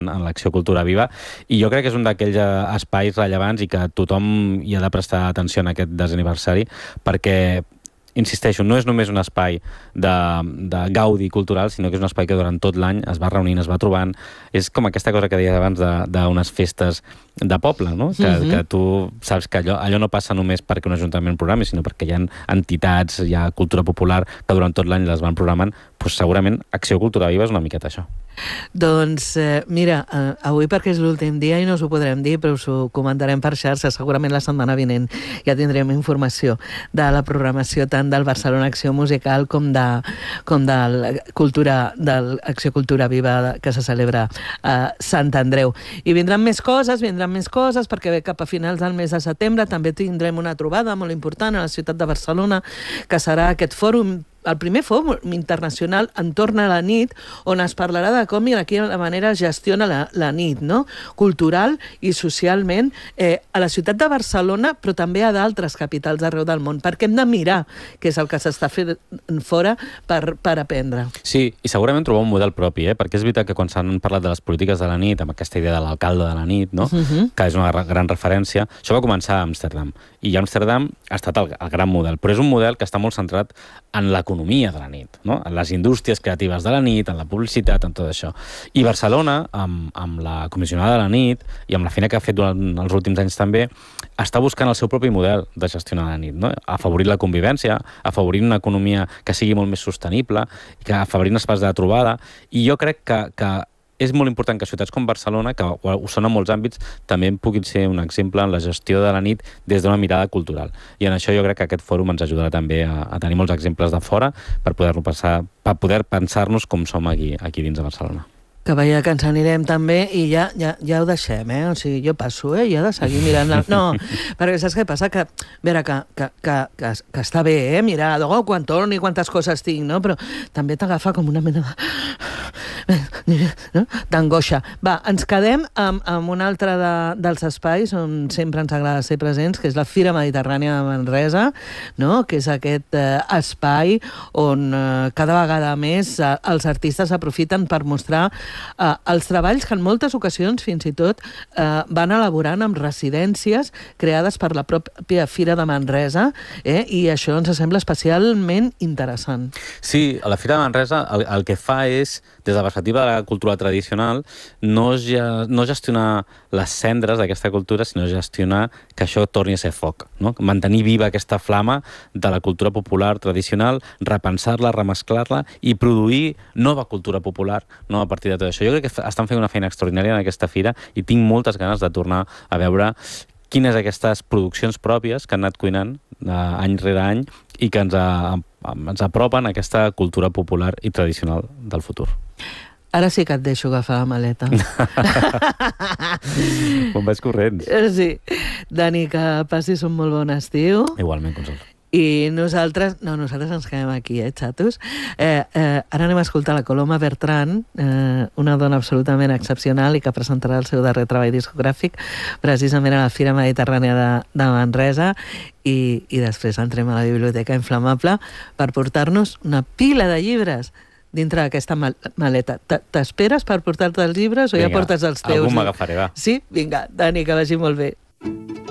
en l'Acció Cultura Viva, i jo crec que és un d'aquells espais rellevants i que tothom hi ha de prestar atenció en aquest desaniversari, perquè insisteixo, no és només un espai de gaudi cultural, sinó que és un espai que durant tot l'any es va reunint, es va trobant. És com aquesta cosa que deies abans d'unes festes de poble, no? Que tu saps que allò no passa només perquè un ajuntament programi, sinó perquè hi ha entitats, hi ha cultura popular que durant tot l'any les van programant. Doncs segurament Acció Cultura Viva és una miqueta això. Doncs mira, avui perquè és l'últim dia i no us ho podrem dir, però us ho comentarem per xarxa, segurament la setmana vinent ja tindrem informació de la programació tant del Barcelona Acció Musical com de l'Acció Cultura Viva que se celebra a Sant Andreu. I vindran més coses, perquè cap a finals del mes de setembre també tindrem una trobada molt important a la ciutat de Barcelona, que serà aquest fòrum, el primer fòrum internacional entorn a la nit, on es parlarà de com i de quina manera es gestiona la nit, no? Cultural i socialment a la ciutat de Barcelona, però també a d'altres capitals arreu del món, perquè hem de mirar què és el que s'està fent fora per aprendre. Sí, i segurament trobar un model propi, perquè és veritat que quan s'han parlat de les polítiques de la nit, amb aquesta idea de l'alcalde de la nit, no? Que és una gran referència, això va començar a Amsterdam, i Amsterdam ha estat el gran model, però és un model que està molt centrat en l'economia de la nit, no? En les indústries creatives de la nit, en la publicitat, en tot això. I Barcelona, amb la comissionada de la nit i amb la feina que ha fet durant els últims anys també, està buscant el seu propi model de gestionar la nit, no? Afavorir la convivència, afavorir una economia que sigui molt més sostenible, que afavorir espais de trobada, i jo crec que és molt important que ciutats com Barcelona, que ho són en molts àmbits, també puguin ser un exemple en la gestió de la nit des d'una mirada cultural. I en això jo crec que aquest fòrum ens ajudarà també a tenir molts exemples de fora per poder pensar-nos com som aquí dins de Barcelona. Que veia que ens anirem també i ja ho deixem, O sigui, jo passo, i he de seguir mirant... No, perquè saps què passa? Que, a veure, que està bé, mirar, quan torni, quantes coses tinc, no? Però també t'agafa com una mena d'angoixa. Va, ens quedem amb un altre dels espais on sempre ens agrada ser presents, que és la Fira Mediterrània de Manresa, no? Que és aquest espai on cada vegada més els artistes aprofiten per mostrar els treballs que en moltes ocasions fins i tot van elaborant amb residències creades per la pròpia Fira de Manresa, i això ens sembla especialment interessant. Sí, a la Fira de Manresa el que fa és, des de la perspectiva de la cultura tradicional, no gestionar les cendres d'aquesta cultura, sinó gestionar que això torni a ser foc, no? Mantenir viva aquesta flama de la cultura popular tradicional, repensar-la, remesclar-la i produir nova cultura popular, no, a partir de tot això. Jo crec que estan fent una feina extraordinària en aquesta fira i tinc moltes ganes de tornar a veure quines aquestes produccions pròpies que han anat cuinant any rere any i que ens apropen a aquesta cultura popular i tradicional del futur. Ara sí que et deixo agafar la maleta. Me'n vaig corrents. Sí. Dani, que passis un molt bon estiu. Igualment, Consol. I nosaltres ens quedem aquí, xatos. Ara anem a escoltar la Coloma Bertran, una dona absolutament excepcional i que presentarà el seu darrer treball discogràfic precisament a la Fira Mediterrània de Manresa, i després entrem a la Biblioteca Inflamable per portar-nos una pila de llibres dintre d'aquesta maleta. T'esperes per portar-te els llibres o ja portes els teus? Algun m'agafaré, va. Sí? Vinga, Dani, que vagi molt bé.